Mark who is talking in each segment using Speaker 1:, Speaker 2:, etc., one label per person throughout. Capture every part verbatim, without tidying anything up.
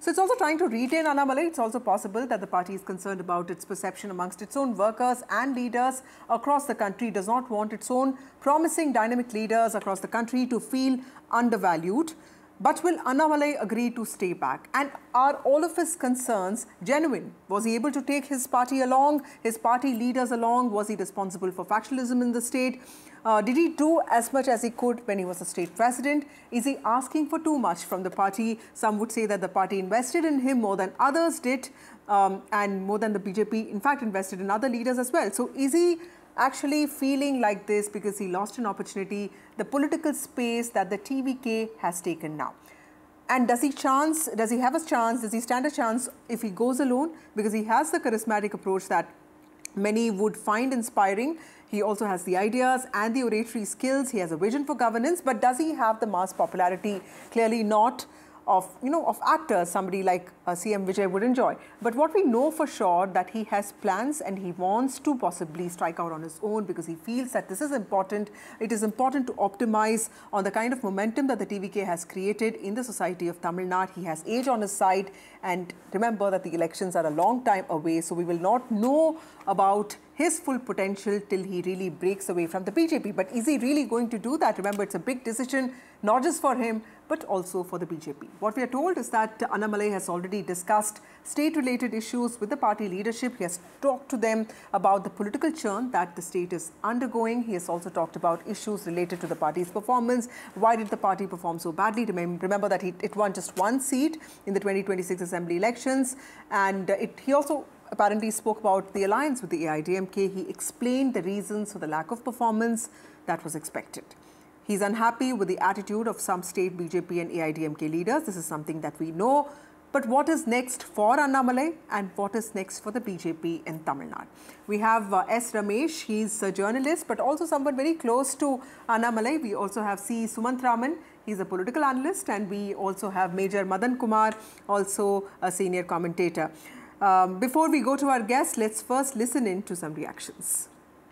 Speaker 1: So it's also trying to retain Annamalai. It's also possible that the party is concerned about its perception amongst its own workers and leaders across the country, does not want its own promising dynamic leaders across the country to feel undervalued. But will Annamalai agree to stay back? And are all of his concerns genuine? Was he able to take his party along, his party leaders along? Was he responsible for factionalism in the state? Uh, did he do as much as he could when he was a state president? Is he asking for too much from the party? Some would say that the party invested in him more than others did, um, and more than the B J P, in fact, invested in other leaders as well. So is he actually feeling like this because he lost an opportunity, the political space that the T V K has taken now? And does he chance, does he have a chance, does he stand a chance if he goes alone? Because he has the charismatic approach that many would find inspiring. He also has the ideas and the oratory skills. He has a vision for governance, but does he have the mass popularity? Clearly not of, you know, of actors, somebody like uh, C M Vijay would enjoy. But what we know for sure that he has plans and he wants to possibly strike out on his own because he feels that this is important. It is important to optimize on the kind of momentum that the T V K has created in the society of Tamil Nadu. He has age on his side, and remember that the elections are a long time away, so we will not know about his full potential till he really breaks away from the B J P. But is he really going to do that? Remember, it's a big decision, not just for him, but also for the B J P. What we are told is that Annamalai has already discussed state-related issues with the party leadership. He has talked to them about the political churn that the state is undergoing. He has also talked about issues related to the party's performance. Why did the party perform so badly? Remember that he, it won just one seat in the twenty twenty-six assembly elections. And it, he also apparently spoke about the alliance with the A I D M K. He explained the reasons for the lack of performance that was expected. He's unhappy with the attitude of some state B J P and A I D M K leaders. This is something that we know. But what is next for Annamalai and what is next for the B J P in Tamil Nadu? We have uh, S. Ramesh. He's a journalist, but also someone very close to Annamalai. We also have C. Sumanthraman. He's a political analyst. And we also have Major Madan Kumar, also a senior commentator. Um, before we go to our guests, let's first listen in to some reactions.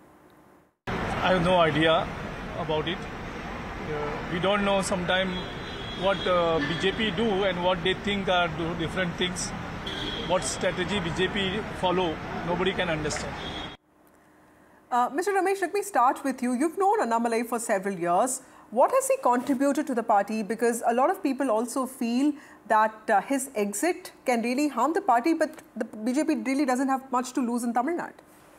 Speaker 2: I have no idea about it. Uh, we don't know sometimes what uh, B J P do and what they think are do different things. What strategy B J P follow, nobody can understand.
Speaker 1: Uh, Mister Ramesh, let me start with you. You've known Annamalai for several years. What has he contributed to the party? Because a lot of people also feel that uh, his exit can really harm the party, but the B J P really doesn't have much to lose in Tamil Nadu.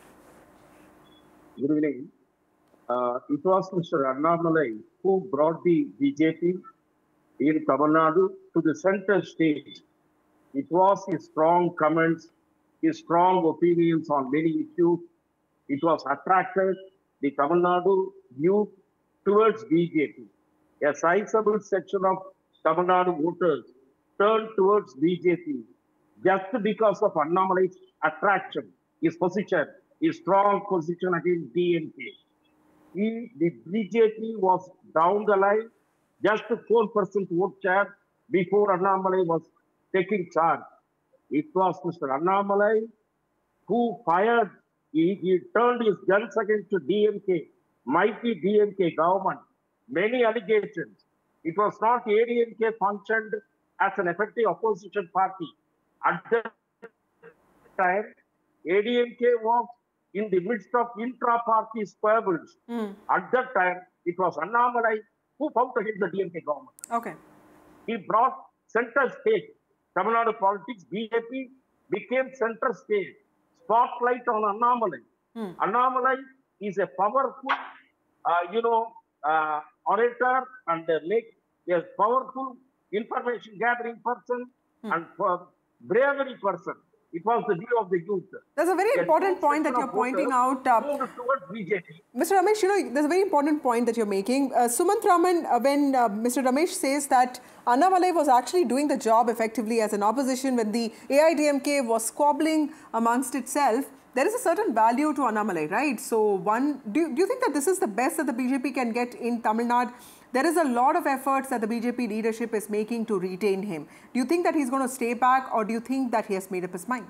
Speaker 3: Good evening. Uh, it was Mister Annamalai who brought the B J P in Tamil Nadu to the center stage. It was his strong comments, his strong opinions on many issues. It was attracted the Tamil Nadu youth towards B J P. A sizable section of Tamil Nadu voters turned towards B J P just because of Annamalai's attraction, his position, his strong position against D M K. He, the B J P was down the line, just four percent vote share before Annamalai was taking charge. It was Mister Annamalai who fired, he, he turned his guns against D M K, mighty D M K government, many allegations. It was not A D M K functioned as an effective opposition party. At that time, A D M K was in the midst of intra-party squabbles. Mm. At that time, it was Annamalai who fought against the D M K government.
Speaker 1: Okay.
Speaker 3: He brought center stage. Tamil Nadu politics, B J P became center stage. Spotlight on Annamalai. Mm. Annamalai is a powerful, uh, you know, uh, orator and uh, make a powerful information gathering person mm. and for bravery person. It was the view of the youth.
Speaker 1: There's a very a important point that you're pointing out. Uh,
Speaker 3: B J P.
Speaker 1: Mister Ramesh, you know, there's a very important point that you're making. Uh, Sumanthraman, uh, when uh, Mister Ramesh says that Annamalai was actually doing the job effectively as an opposition when the A I D M K was squabbling amongst itself, there is a certain value to Annamalai, right? So, one, do, do you think that this is the best that the B J P can get in Tamil Nadu? There is a lot of efforts that the B J P leadership is making to retain him. Do you think that he's going to stay back, or do you think that he has made up his mind?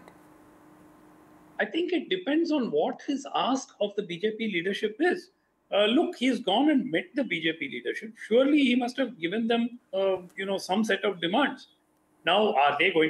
Speaker 4: I think it depends on what his ask of the B J P leadership is. Uh, look, he's gone and met the B J P leadership. Surely he must have given them, uh, you know, some set of demands. Now, are they going